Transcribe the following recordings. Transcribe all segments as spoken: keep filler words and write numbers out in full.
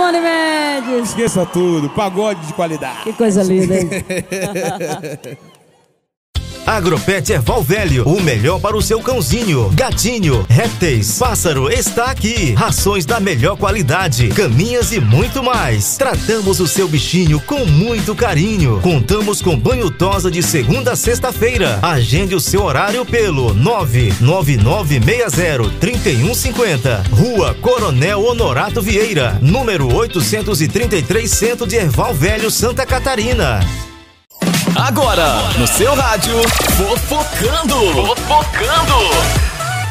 Rony Mendes. Esqueça tudo, pagode de qualidade. Que coisa linda, hein? Agropet Erval Velho, o melhor para o seu cãozinho, gatinho, répteis, pássaro, está aqui. Rações da melhor qualidade, caminhas e muito mais. Tratamos o seu bichinho com muito carinho. Contamos com banho tosa de segunda a sexta-feira. Agende o seu horário pelo nove nove nove seis zero três um cinco zero. Rua Coronel Honorato Vieira, número oitocentos e trinta e três, Centro de Erval Velho, Santa Catarina. Agora, no seu rádio, Fofocando! Fofocando!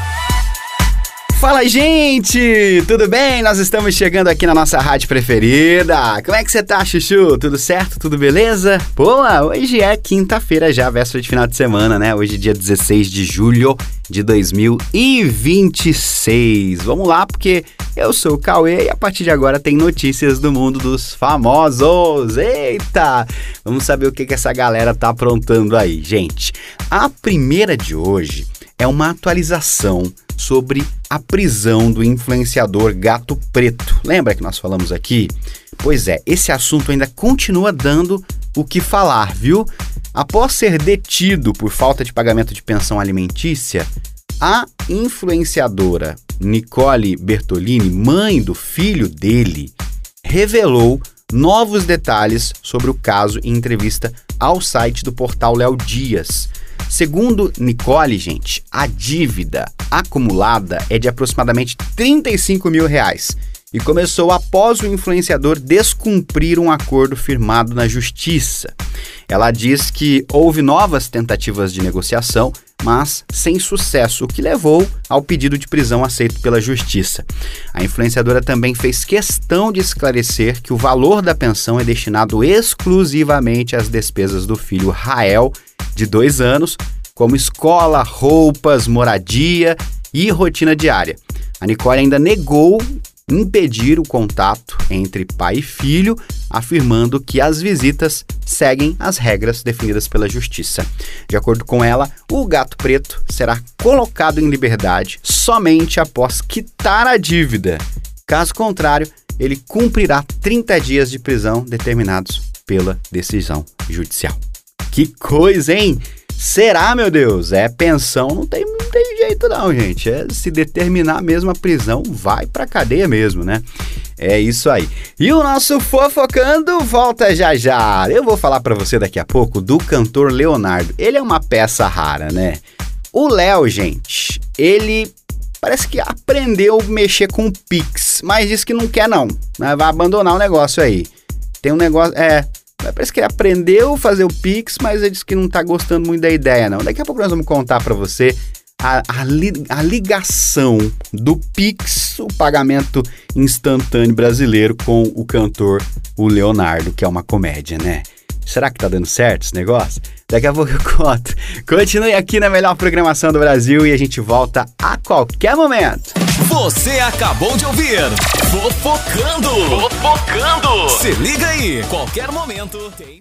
Fala, gente! Tudo bem? Nós estamos chegando aqui na nossa rádio preferida. Como é que você tá, Chuchu? Tudo certo? Tudo beleza? Boa! Hoje é quinta-feira já, véspera de final de semana, né? Hoje é dia dezesseis de julho de dois mil e vinte e seis. Vamos lá, porque eu sou o Cauê e a partir de agora tem notícias do mundo dos famosos. Eita! Vamos saber o que, que essa galera tá aprontando aí, gente. A primeira de hoje é uma atualização sobre a prisão do influenciador Gato Preto. Lembra que nós falamos aqui? Pois é, esse assunto ainda continua dando o que falar, viu? Após ser detido por falta de pagamento de pensão alimentícia, a influenciadora Nicole Bertolini, mãe do filho dele, revelou novos detalhes sobre o caso em entrevista ao site do portal Léo Dias. Segundo Nicole, gente, a dívida acumulada é de aproximadamente trinta e cinco mil reais e começou após o influenciador descumprir um acordo firmado na justiça. Ela diz que houve novas tentativas de negociação, mas sem sucesso, o que levou ao pedido de prisão aceito pela justiça. A influenciadora também fez questão de esclarecer que o valor da pensão é destinado exclusivamente às despesas do filho Rael, de dois anos, como escola, roupas, moradia e rotina diária. A Nicole ainda negou impedir o contato entre pai e filho, afirmando que as visitas seguem as regras definidas pela justiça. De acordo com ela, o Gato Preto será colocado em liberdade somente após quitar a dívida. Caso contrário, ele cumprirá trinta dias de prisão determinados pela decisão judicial. Que coisa, hein? Será, meu Deus? É pensão, não tem, não tem jeito não, gente. É, se determinar mesmo a prisão, vai pra cadeia mesmo, né? É isso aí. E o nosso Fofocando volta já já. Eu vou falar pra você daqui a pouco do cantor Leonardo. Ele é uma peça rara, né? O Léo, gente, ele parece que aprendeu a mexer com o Pix, mas diz que não quer não, né? Vai abandonar o negócio aí. Tem um negócio... É... Parece que ele aprendeu a fazer o Pix, mas ele disse que não tá gostando muito da ideia, não. Daqui a pouco nós vamos contar para você a, a, li, a ligação do Pix, o pagamento instantâneo brasileiro, com o cantor, o Leonardo, que é uma comédia, né? Será que tá dando certo esse negócio? Daqui a pouco eu conto. Continue aqui na melhor programação do Brasil e a gente volta a qualquer momento. Você acabou de ouvir Fofocando! Fofocando! Se liga aí, qualquer momento tem...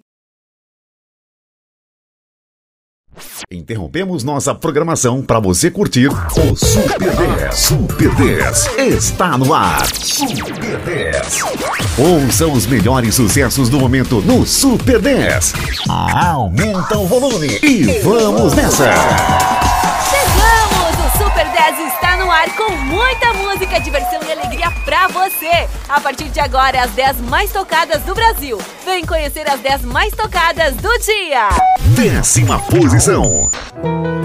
Interrompemos nossa programação para você curtir o Super dez. Super dez está no ar. Super dez. Ouça os melhores sucessos do momento no Super dez. Aumenta o volume e vamos nessa. Chegamos! O Super dez está no ar com muita música, diversão e alegria pra você. A partir de agora, as dez mais tocadas do Brasil. Vem conhecer as dez mais tocadas do dia. Décima posição.